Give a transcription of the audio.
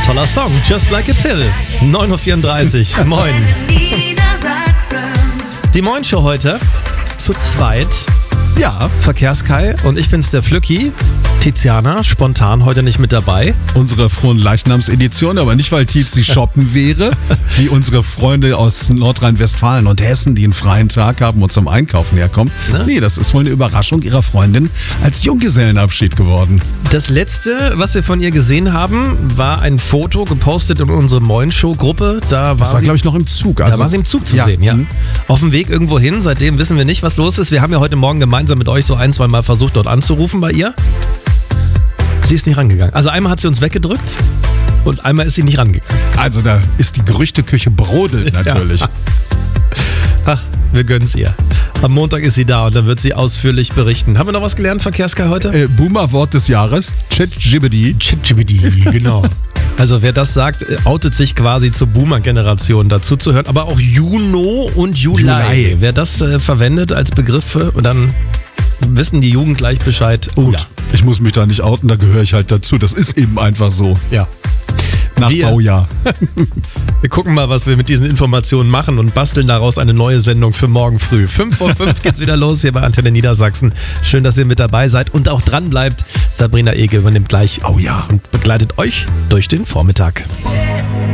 Toller Song, Just Like a Pill. 9.34 Uhr, moin. Die Moin-Show heute zu zweit. Ja. Verkehrskai und ich bin's, der Flücki. Tiziana, spontan heute nicht mit dabei. Unsere Frohen-Leichnams-Edition, aber nicht, weil Tizi shoppen wäre, wie unsere Freunde aus Nordrhein-Westfalen und Hessen, die einen freien Tag haben und zum Einkaufen herkommen. Ne? Nee, das ist wohl eine Überraschung ihrer Freundin als Junggesellenabschied geworden. Das letzte, was wir von ihr gesehen haben, war ein Foto gepostet in unsere Moin-Show-Gruppe. Das war, glaube ich, noch im Zug. Da war sie im Zug zu sehen, ja. Auf dem Weg irgendwo hin, seitdem wissen wir nicht, was los ist. Wir haben ja heute Morgen gemeinsam mit euch so 1-2 Mal versucht, dort anzurufen bei ihr. Sie ist nicht rangegangen. Also einmal hat sie uns weggedrückt und einmal ist sie nicht rangegangen. Also da ist die Gerüchteküche brodelt natürlich. Ja. Ach, wir gönnen's ihr. Am Montag ist sie da und dann wird sie ausführlich berichten. Haben wir noch was gelernt, Verkehrskai, heute? Boomer-Wort des Jahres, ChatGPT. ChatGPT, genau. Also wer das sagt, outet sich quasi zur Boomer-Generation dazu zu hören. Aber auch Juno und Juli. Wer das verwendet als Begriffe, und dann wissen die Jugend gleich Bescheid. Gut, ich muss mich da nicht outen, da gehöre ich halt dazu. Das ist eben einfach so. Ja. Nach Baujahr. Wir gucken mal, was wir mit diesen Informationen machen und basteln daraus eine neue Sendung für morgen früh. 5:05 geht's wieder los hier bei Antenne Niedersachsen. Schön, dass ihr mit dabei seid und auch dran bleibt. Sabrina Ege übernimmt gleich und begleitet euch durch den Vormittag.